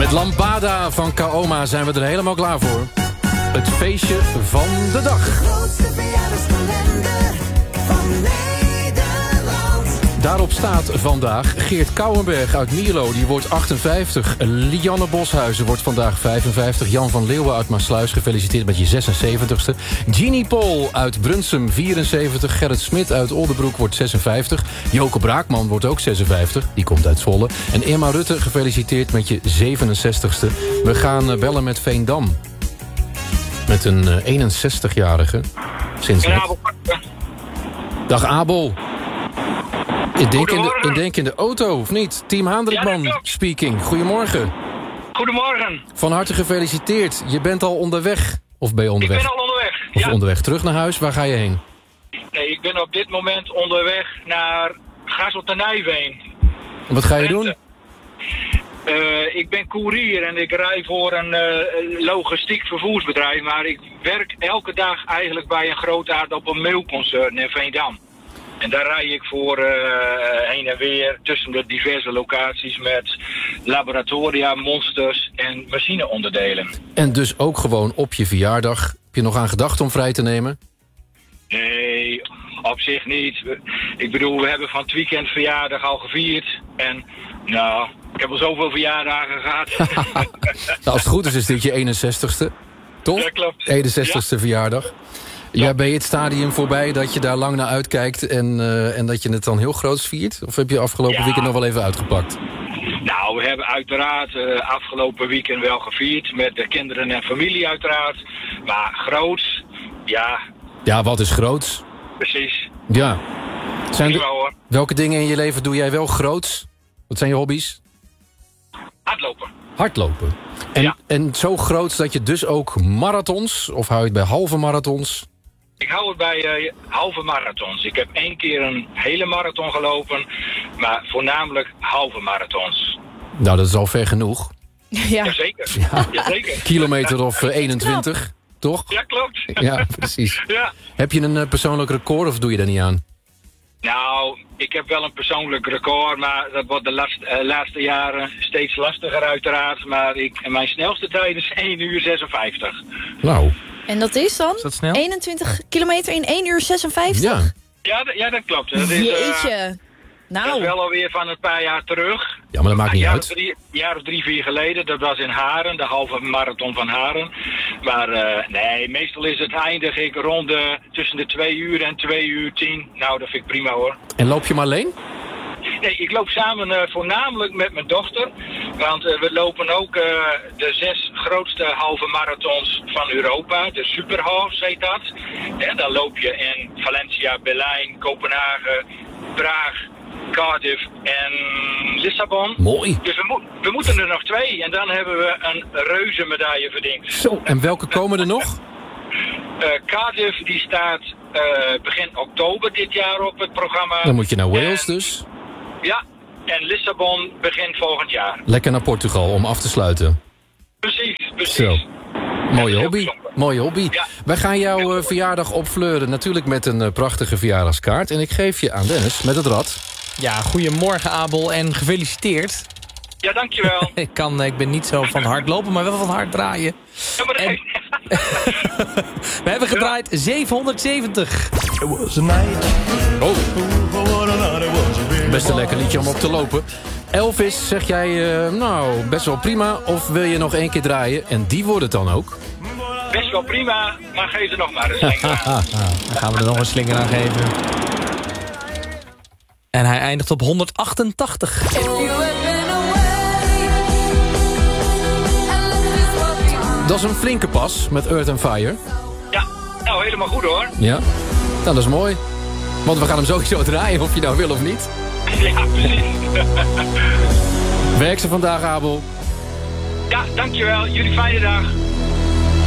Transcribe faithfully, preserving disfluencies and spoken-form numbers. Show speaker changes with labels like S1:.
S1: Met Lambada van Kaoma zijn we er helemaal klaar voor. Het feestje van de dag.
S2: De grootste verjaardagskalender van Nederland.
S1: Daarop staat vandaag Geert Kouwenberg uit Mierlo, die wordt achtenvijftig. Lianne Boshuizen wordt vandaag vijfenvijftig. Jan van Leeuwen uit Maassluis, gefeliciteerd met je zesenzeventigste. Jeannie Pol uit Brunsum, vierenzeventig. Gerrit Smit uit Oldenbroek wordt zesenvijftig. Joke Braakman wordt ook zesenvijftig, die komt uit Zwolle. En Irma Rutte, gefeliciteerd met je zevenenzestigste. We gaan bellen met Veendam. Met een uh, eenenzestigjarige. Sinds net. Dag Abel. Ik denk, in de, ik denk in de auto, of niet? Team Haandrikman ja, speaking. Goedemorgen.
S3: Goedemorgen.
S1: Van harte gefeliciteerd. Je bent al onderweg. Of ben je onderweg?
S3: Ik ben al onderweg.
S1: Of
S3: ja.
S1: onderweg terug naar huis. Waar ga je heen?
S3: Nee, ik ben op dit moment onderweg naar Gazeltenijveen.
S1: Wat ga je doen?
S3: Uh, ik ben koerier en ik rij voor een uh, logistiek vervoersbedrijf. Maar ik werk elke dag eigenlijk bij een groot aardappelmeelconcern in Veendam. En daar rij ik voor uh, heen en weer tussen de diverse locaties met laboratoria, monsters en machineonderdelen.
S1: En dus ook gewoon op je verjaardag. Heb je nog aan gedacht om vrij te nemen?
S3: Nee, op zich niet. Ik bedoel, we hebben van het weekend verjaardag al gevierd. En nou, ik heb al zoveel verjaardagen gehad.
S1: Nou, als het goed is, is dit je eenenzestigste. Toch?
S3: Dat klopt.
S1: eenenzestigste
S3: Ja.
S1: verjaardag. Ja, ben je het stadium voorbij dat je daar lang naar uitkijkt en, uh, en dat je het dan heel groots viert? Of heb je afgelopen
S3: Ja.
S1: weekend nog wel even uitgepakt?
S3: Nou, we hebben uiteraard uh, afgelopen weekend wel gevierd. Met de kinderen en familie uiteraard. Maar groots, ja.
S1: Ja, wat is groots?
S3: Precies.
S1: Ja. Zijn
S3: Prima,
S1: de,
S3: hoor.
S1: welke dingen in je leven doe jij wel groots? Wat zijn je hobby's?
S3: Hardlopen.
S1: Hardlopen. En,
S3: Ja.
S1: en zo groot dat je dus ook marathons, of hou je het bij halve marathons?
S3: Ik hou het bij uh, halve marathons. Ik heb één keer een hele marathon gelopen, maar voornamelijk halve marathons.
S1: Nou, dat is al ver genoeg.
S4: Ja.
S3: Jazeker.
S1: Ja.
S3: Jazeker.
S1: Kilometer of uh, eenentwintig, toch?
S3: Ja, klopt.
S1: Ja, precies.
S3: Ja.
S1: Heb je een uh, persoonlijk record of doe je daar niet aan?
S3: Nou, ik heb wel een persoonlijk record, maar dat wordt de last, uh, laatste jaren steeds lastiger uiteraard. Maar ik, mijn snelste tijd is één uur zesenvijftig.
S1: Nou,
S4: En dat is dan?
S5: Is dat snel?
S4: eenentwintig kilometer in één uur zesenvijftig?
S1: ja.
S3: Ja, d- ja, dat klopt. Dat is, uh,
S4: Jeetje.
S3: dat
S4: Nou,
S3: is wel alweer van een paar jaar terug.
S1: Ja, maar dat maakt
S3: Een
S1: niet
S3: jaar
S1: uit.
S3: Of drie, jaar of drie, vier geleden. Dat was in Haren, de halve marathon van Haren. Maar uh, nee, meestal is het eindig ik rond de, tussen de twee uur en twee uur tien. Nou, dat vind ik prima hoor.
S1: En loop je maar alleen?
S3: Nee, ik loop samen uh, voornamelijk met mijn dochter. Want uh, we lopen ook uh, de zes grootste halve marathons van Europa. De Superhalves heet dat. En dan loop je in Valencia, Berlijn, Kopenhagen, Praag, Cardiff en Lissabon.
S1: Mooi.
S3: Dus we, mo- we moeten er nog twee. En dan hebben we een reuze medaille verdiend.
S1: Zo, en welke komen er nog?
S3: Uh, Cardiff die staat uh, begin oktober dit jaar op het programma.
S1: Dan moet je naar Wales
S3: En-
S1: dus.
S3: Ja, en Lissabon begin volgend jaar.
S1: Lekker naar Portugal om af te sluiten.
S3: Precies, precies.
S1: Zo. Mooie
S3: heel
S1: hobby.
S3: bijzonder.
S1: Mooie hobby.
S3: Ja.
S1: Wij gaan jouw uh, verjaardag opfleuren. Natuurlijk met een uh, prachtige verjaardagskaart. En ik geef je aan Dennis met het rad.
S5: Ja, goedemorgen Abel en gefeliciteerd.
S3: Ja, dankjewel.
S5: Ik, kan, ik ben niet zo van hardlopen, maar wel van hard draaien.
S3: Ja, maar
S5: En- We hebben gedraaid zevenhonderdzeventig.
S1: Oh. Best een lekker liedje om op te lopen. Elvis, zeg jij, uh, nou, best wel prima. Of wil je nog één keer draaien? En die wordt het dan ook.
S3: Best wel prima, maar geef er nog maar een slinger aan.
S5: Nou, dan gaan we er nog een slinger aan geven. En hij eindigt op honderdachtentachtig.
S1: Dat is een flinke pas met Earth and Fire.
S3: Ja, nou helemaal goed hoor.
S1: Ja, nou, dat is mooi. Want we gaan hem sowieso draaien, of je nou wil of niet.
S3: Ja, precies.
S1: Werk ze vandaag, Abel.
S3: Ja, dankjewel. Jullie fijne dag.